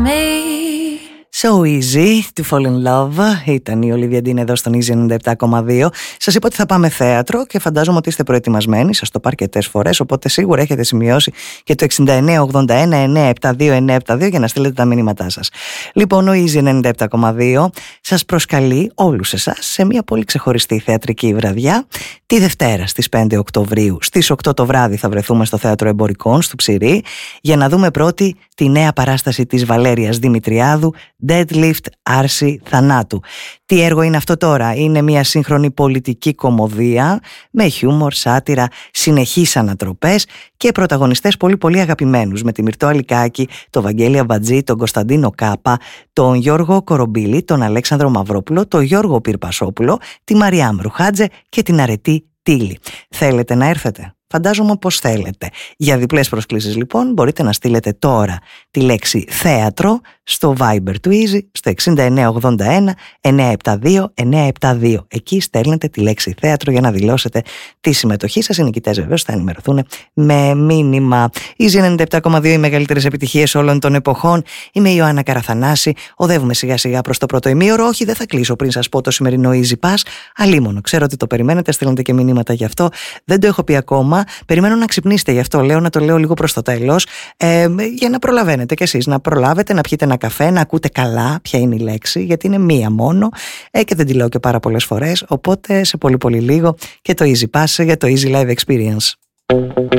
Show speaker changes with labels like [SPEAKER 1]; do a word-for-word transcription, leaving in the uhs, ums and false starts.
[SPEAKER 1] So easy to fall in love. Ήταν η Olivia Dean εδώ στον Easy ενενήντα επτά κόμμα δύο. Σας είπα ότι θα πάμε θέατρο και φαντάζομαι ότι είστε προετοιμασμένοι. Σας το είπα αρκετές φορές, οπότε σίγουρα έχετε σημειώσει και το εξήντα εννέα ογδόντα ένα εννιακόσια εβδομήντα δύο εννιακόσια εβδομήντα δύο για να στείλετε τα μηνύματά σας. Λοιπόν, ο Easy ενενήντα επτά κόμμα δύο σας προσκαλεί όλους εσάς σε μια πολύ ξεχωριστή θεατρική βραδιά. Τη Δευτέρα στις πέντε Οκτωβρίου στις οκτώ το βράδυ θα βρεθούμε στο Θέατρο Εμπορικών στο Ψηρή για να δούμε πρώτη τη νέα παράσταση της Βαλέριας Δημητριάδου, Deadlift, Άρση Θανάτου. Τι έργο είναι αυτό τώρα? Είναι μια σύγχρονη πολιτική κωμωδία με χιούμορ, σάτυρα, συνεχείς ανατροπές και πρωταγωνιστές πολύ πολύ αγαπημένους, με τη Μυρτώ Αλικάκη, τον Βαγγέλη Αμπατζή, τον Κωνσταντίνο Κάπα, τον Γιώργο Κορομπίλη, τον Αλέξανδρο Μαυρόπουλο, τον Γιώργο Πυρπασόπουλο, τη Μαριά Μρουχάτζε και την Αρετή Τίλη. Θέλετε να έρθετε? Φαντάζομαι πως θέλετε. Για διπλές προσκλήσεις λοιπόν μπορείτε να στείλετε τώρα τη λέξη θέατρο στο Viber του Easy στο εξήντα εννέα ογδόντα ένα εννιακόσια εβδομήντα δύο εννιακόσια εβδομήντα δύο. Εκεί στέλνετε τη λέξη θέατρο για να δηλώσετε τη συμμετοχή σας. Οι νικητές βεβαίως θα ενημερωθούν με μήνυμα. Easy ενενήντα επτά κόμμα δύο, οι μεγαλύτερες επιτυχίες όλων των εποχών. Είμαι η Ιωάννα Καραθανάση. Οδεύουμε σιγά σιγά προς το πρώτο ημίωρο. Όχι, δεν θα κλείσω πριν σας πω το σημερινό Easy Pass. Αλίμονο, ξέρω ότι το περιμένετε, στέλνετε και μηνύματα γι' αυτό. Δεν το έχω πει ακόμα. Περιμένω να ξυπνήσετε, γι' αυτό λέω να το λέω λίγο προς το τέλος, ε, για να προλαβαίνετε κι εσείς, να προλάβετε να πιείτε ένα καφέ, να ακούτε καλά ποια είναι η λέξη, γιατί είναι μία μόνο ε, και δεν τη λέω και πάρα πολλές φορές, οπότε σε πολύ πολύ λίγο και το Easy Pass για το Easy Live Experience.